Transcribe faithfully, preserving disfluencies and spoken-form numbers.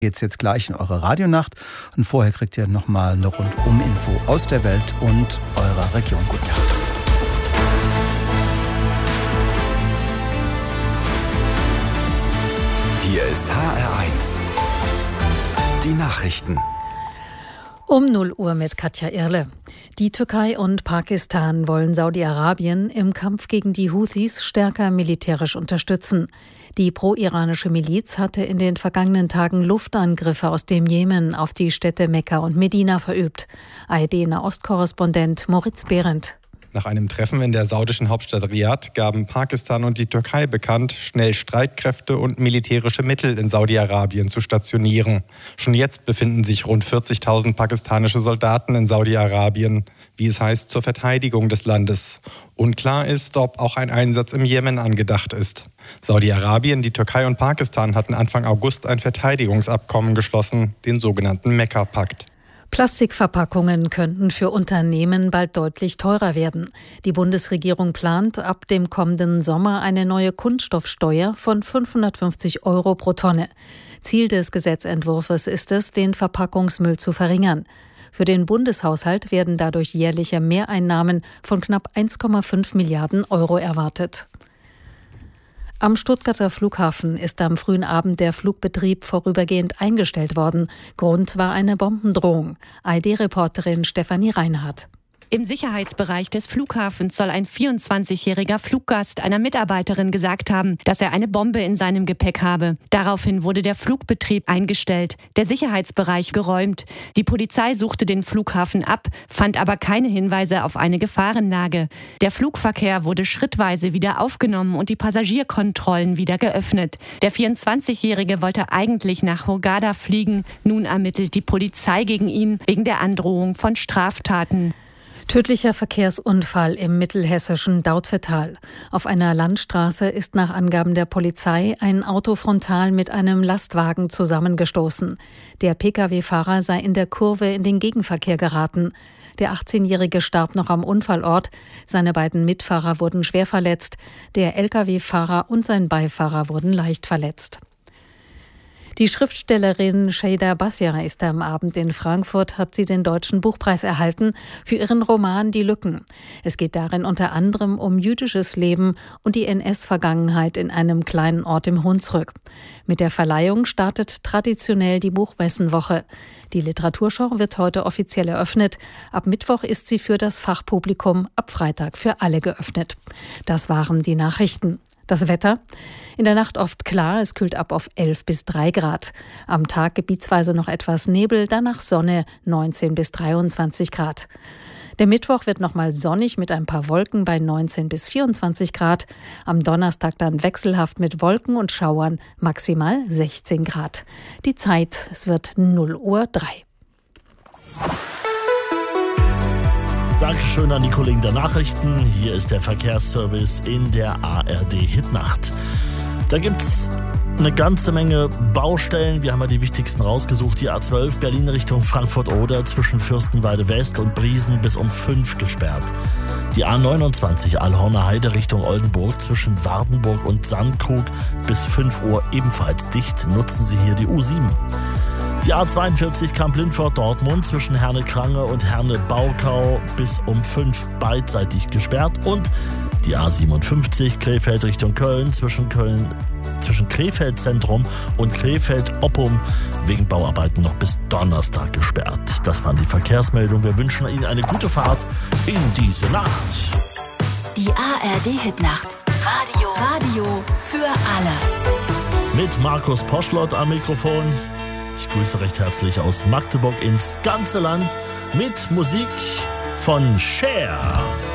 Geht's jetzt gleich in eure Radionacht und vorher kriegt ihr nochmal eine Rundum-Info aus der Welt und eurer Region. Guten Nacht. Hier ist H R eins. Die Nachrichten. Um null Uhr mit Katja Irle. Die Türkei und Pakistan wollen Saudi-Arabien im Kampf gegen die Houthis stärker militärisch unterstützen. Die pro-iranische Miliz hatte in den vergangenen Tagen Luftangriffe aus dem Jemen auf die Städte Mekka und Medina verübt. A R D-Nahostkorrespondent Moritz Behrendt. Nach einem Treffen in der saudischen Hauptstadt Riad gaben Pakistan und die Türkei bekannt, schnell Streitkräfte und militärische Mittel in Saudi-Arabien zu stationieren. Schon jetzt befinden sich rund vierzigtausend pakistanische Soldaten in Saudi-Arabien, wie es heißt, zur Verteidigung des Landes. Unklar ist, ob auch ein Einsatz im Jemen angedacht ist. Saudi-Arabien, die Türkei und Pakistan hatten Anfang August ein Verteidigungsabkommen geschlossen, den sogenannten Mekka-Pakt. Plastikverpackungen könnten für Unternehmen bald deutlich teurer werden. Die Bundesregierung plant ab dem kommenden Sommer eine neue Kunststoffsteuer von fünfhundertfünfzig Euro pro Tonne. Ziel des Gesetzentwurfs ist es, den Verpackungsmüll zu verringern. Für den Bundeshaushalt werden dadurch jährliche Mehreinnahmen von knapp eins Komma fünf Milliarden Euro erwartet. Am Stuttgarter Flughafen ist am frühen Abend der Flugbetrieb vorübergehend eingestellt worden. Grund war eine Bombendrohung. A R D-Reporterin Stefanie Reinhardt. Im Sicherheitsbereich des Flughafens soll ein vierundzwanzigjähriger Fluggast einer Mitarbeiterin gesagt haben, dass er eine Bombe in seinem Gepäck habe. Daraufhin wurde der Flugbetrieb eingestellt, der Sicherheitsbereich geräumt. Die Polizei suchte den Flughafen ab, fand aber keine Hinweise auf eine Gefahrenlage. Der Flugverkehr wurde schrittweise wieder aufgenommen und die Passagierkontrollen wieder geöffnet. Der vierundzwanzigjährige wollte eigentlich nach Hurghada fliegen. Nun ermittelt die Polizei gegen ihn wegen der Androhung von Straftaten. Tödlicher Verkehrsunfall im mittelhessischen Dautphetal. Auf einer Landstraße ist nach Angaben der Polizei ein Auto frontal mit einem Lastwagen zusammengestoßen. Der Pkw-Fahrer sei in der Kurve in den Gegenverkehr geraten. Der achtzehnjährige starb noch am Unfallort. Seine beiden Mitfahrer wurden schwer verletzt. Der Lkw-Fahrer und sein Beifahrer wurden leicht verletzt. Die Schriftstellerin Şeyda Basya ist am Abend in Frankfurt, hat sie den Deutschen Buchpreis erhalten für ihren Roman Die Lücken. Es geht darin unter anderem um jüdisches Leben und die N S-Vergangenheit in einem kleinen Ort im Hunsrück. Mit der Verleihung startet traditionell die Buchmessenwoche. Die Literaturschau wird heute offiziell eröffnet. Ab Mittwoch ist sie für das Fachpublikum, ab Freitag für alle geöffnet. Das waren die Nachrichten. Das Wetter? In der Nacht oft klar, es kühlt ab auf elf bis drei Grad. Am Tag gebietsweise noch etwas Nebel, danach Sonne, neunzehn bis dreiundzwanzig Grad. Der Mittwoch wird nochmal sonnig mit ein paar Wolken bei neunzehn bis vierundzwanzig Grad. Am Donnerstag dann wechselhaft mit Wolken und Schauern, maximal sechzehn Grad. Die Zeit, es wird null Uhr drei. Dankeschön an die Kollegen der Nachrichten. Hier ist der Verkehrsservice in der A R D-Hitnacht. Da gibt's eine ganze Menge Baustellen. Wir haben ja die wichtigsten rausgesucht. Die A zwölf Berlin Richtung Frankfurt-Oder zwischen Fürstenwalde West und Briesen bis um fünf gesperrt. Die A neunundzwanzig Allhorner Heide Richtung Oldenburg zwischen Wardenburg und Sandkrug bis fünf Uhr ebenfalls dicht. Nutzen Sie hier die U sieben. Die A zweiundvierzig Kamp-Lindfort-Dortmund zwischen Herne-Krange und Herne-Baukau bis um fünf beidseitig gesperrt und die A siebenundfünfzig Krefeld Richtung Köln zwischen Köln zwischen Krefeld Zentrum und Krefeld Oppum wegen Bauarbeiten noch bis Donnerstag gesperrt. Das waren die Verkehrsmeldungen. Wir wünschen Ihnen eine gute Fahrt in diese Nacht. Die A R D-Hitnacht. Radio. Radio für alle. Mit Markus Poschlott am Mikrofon. Ich grüße recht herzlich aus Magdeburg ins ganze Land mit Musik von Cher.